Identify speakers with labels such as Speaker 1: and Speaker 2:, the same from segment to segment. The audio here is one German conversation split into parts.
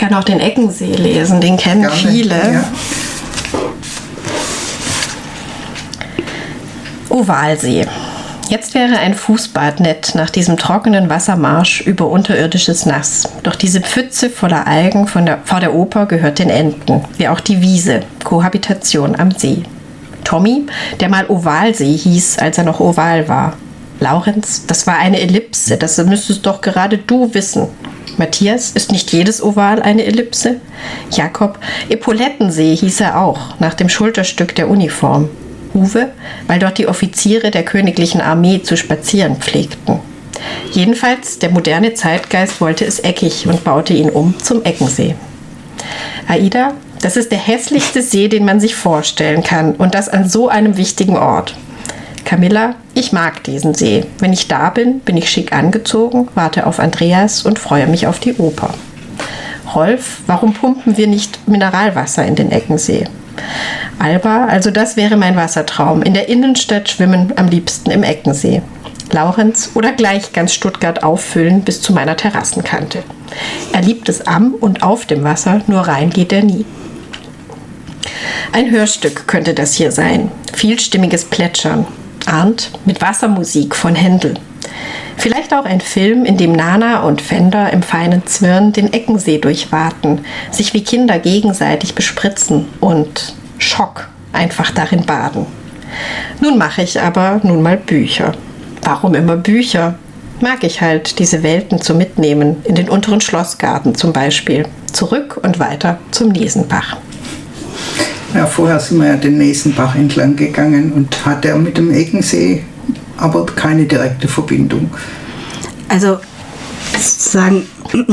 Speaker 1: gerne auch den Eckensee lesen, den kennen
Speaker 2: Gerne,
Speaker 1: viele.
Speaker 2: Ja.
Speaker 1: Ovalsee. Jetzt wäre ein Fußbad nett nach diesem trockenen Wassermarsch über unterirdisches Nass. Doch diese Pfütze voller Algen vor der Oper gehört den Enten, wie auch die Wiese, Kohabitation am See. Tommy, der mal Ovalsee hieß, als er noch oval war. Laurenz, das war eine Ellipse, das müsstest doch gerade du wissen. Matthias, ist nicht jedes Oval eine Ellipse? Jakob, Epaulettensee hieß er auch, nach dem Schulterstück der Uniform. Uwe, weil dort die Offiziere der königlichen Armee zu spazieren pflegten. Jedenfalls, der moderne Zeitgeist wollte es eckig und baute ihn um zum Eckensee. Aida, das ist der hässlichste See, den man sich vorstellen kann, und das an so einem wichtigen Ort. Camilla, ich mag diesen See. Wenn ich da bin, bin ich schick angezogen, warte auf Andreas und freue mich auf die Oper. Rolf, warum pumpen wir nicht Mineralwasser in den Eckensee? Alba, also das wäre mein Wassertraum. In der Innenstadt schwimmen, am liebsten im Eckensee. Laurenz, oder gleich ganz Stuttgart auffüllen bis zu meiner Terrassenkante. Er liebt es am und auf dem Wasser, nur rein geht er nie. Ein Hörstück könnte das hier sein. Vielstimmiges Plätschern. Arndt mit Wassermusik von Händel. Vielleicht auch ein Film, in dem Nana und Fender im feinen Zwirn den Eckensee durchwaten, sich wie Kinder gegenseitig bespritzen und Schock einfach darin baden. Nun mache ich aber nun mal Bücher. Warum immer Bücher? Mag ich halt, diese Welten zu mitnehmen, in den unteren Schlossgarten zum Beispiel. Zurück und weiter zum Nesenbach.
Speaker 2: Ja, vorher sind wir ja den Nesenbach entlang gegangen und hat er mit dem Eckensee aber keine direkte Verbindung.
Speaker 3: Also sozusagen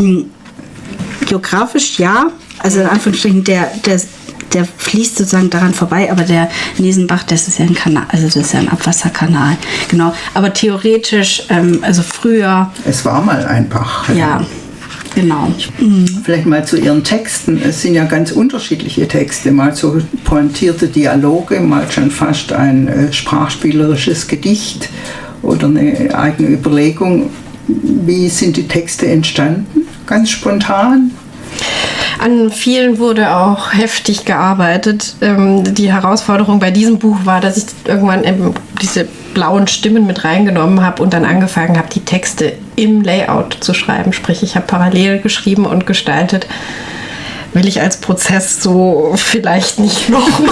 Speaker 3: geografisch ja, also in Anführungsstrichen der fließt sozusagen daran vorbei, aber der Nesenbach, das ist ja ein Kanal, also das ist ja ein Abwasserkanal, genau. Aber theoretisch, also früher...
Speaker 2: Es war mal ein Bach.
Speaker 3: Ja, genau.
Speaker 2: Vielleicht mal zu Ihren Texten. Es sind ja ganz unterschiedliche Texte, mal so pointierte Dialoge, mal schon fast ein sprachspielerisches Gedicht oder eine eigene Überlegung. Wie sind die Texte entstanden? Ganz spontan?
Speaker 1: An vielen wurde auch heftig gearbeitet. Die Herausforderung bei diesem Buch war, dass ich irgendwann diese blauen Stimmen mit reingenommen habe und dann angefangen habe, die Texte im Layout zu schreiben. Sprich, ich habe parallel geschrieben und gestaltet. Will ich als Prozess so vielleicht nicht nochmal.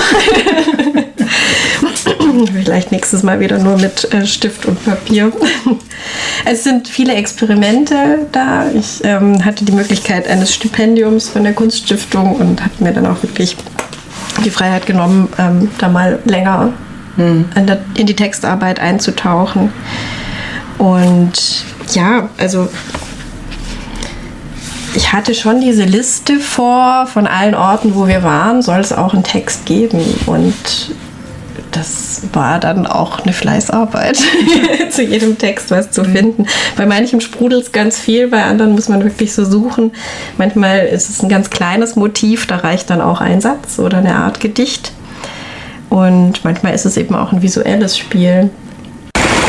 Speaker 1: Vielleicht nächstes Mal wieder nur mit Stift und Papier. Es sind viele Experimente da. Ich hatte die Möglichkeit eines Stipendiums von der Kunststiftung und habe mir dann auch wirklich die Freiheit genommen, da mal länger in die Textarbeit einzutauchen. Und ja, also ich hatte schon diese Liste von allen Orten, wo wir waren, soll es auch einen Text geben. Und das war dann auch eine Fleißarbeit, zu jedem Text was zu finden. Bei manchem sprudelt es ganz viel, bei anderen muss man wirklich so suchen. Manchmal ist es ein ganz kleines Motiv, da reicht dann auch ein Satz oder eine Art Gedicht. Und manchmal ist es eben auch ein visuelles Spiel.